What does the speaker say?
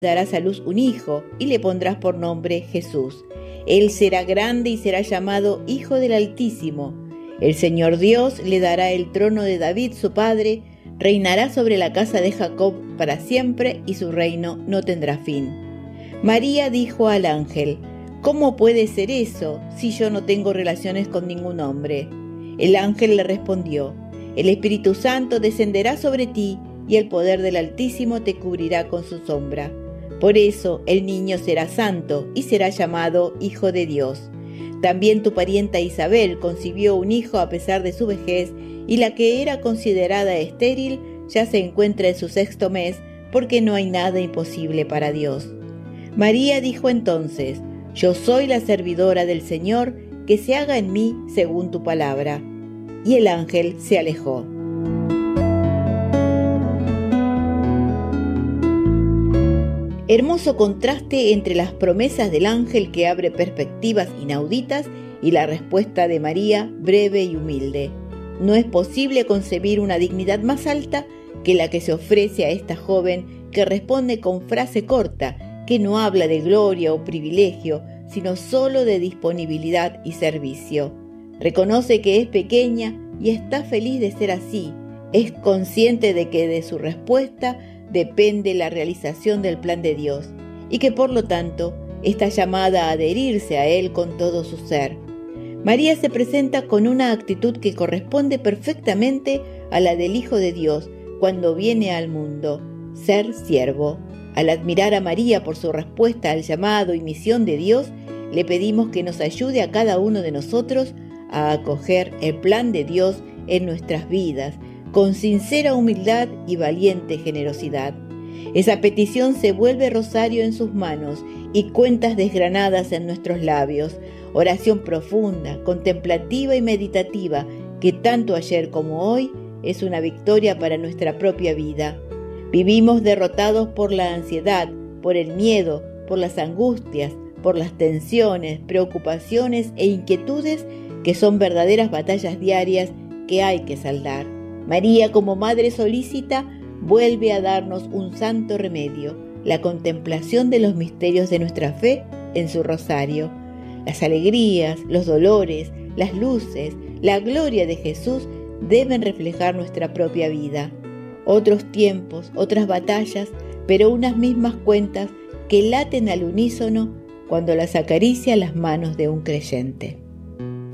darás a luz un hijo y le pondrás por nombre Jesús. Él será grande y será llamado Hijo del Altísimo. El Señor Dios le dará el trono de David su padre, reinará sobre la casa de Jacob para siempre y su reino no tendrá fin. María dijo al ángel: ¿Cómo puede ser eso si yo no tengo relaciones con ningún hombre? El ángel le respondió: El Espíritu Santo descenderá sobre ti y el poder del Altísimo te cubrirá con su sombra. Por eso el niño será santo y será llamado Hijo de Dios. También tu parienta Isabel concibió un hijo a pesar de su vejez, y la que era considerada estéril ya se encuentra en su 6º mes, porque no hay nada imposible para Dios. María dijo entonces: Yo soy la servidora del Señor, que se haga en mí según tu palabra. Y el ángel se alejó. Hermoso contraste entre las promesas del ángel que abre perspectivas inauditas y la respuesta de María, breve y humilde. No es posible concebir una dignidad más alta que la que se ofrece a esta joven que responde con frase corta, que no habla de gloria o privilegio, sino solo de disponibilidad y servicio. Reconoce que es pequeña y está feliz de ser así. Es consciente de que de su respuesta depende la realización del plan de Dios y que por lo tanto está llamada a adherirse a Él con todo su ser. María se presenta con una actitud que corresponde perfectamente a la del Hijo de Dios cuando viene al mundo: ser siervo. Al admirar a María por su respuesta al llamado y misión de Dios, le pedimos que nos ayude a cada uno de nosotros a acoger el plan de Dios en nuestras vidas, con sincera humildad y valiente generosidad. Esa petición se vuelve rosario en sus manos y cuentas desgranadas en nuestros labios, oración profunda, contemplativa y meditativa, que tanto ayer como hoy es una victoria para nuestra propia vida. Vivimos derrotados por la ansiedad, por el miedo, por las angustias, por las tensiones, preocupaciones e inquietudes que son verdaderas batallas diarias que hay que saldar. María, como madre solícita, vuelve a darnos un santo remedio: la contemplación de los misterios de nuestra fe en su rosario. Las alegrías, los dolores, las luces, la gloria de Jesús deben reflejar nuestra propia vida. Otros tiempos, otras batallas, pero unas mismas cuentas que laten al unísono cuando las acaricia las manos de un creyente.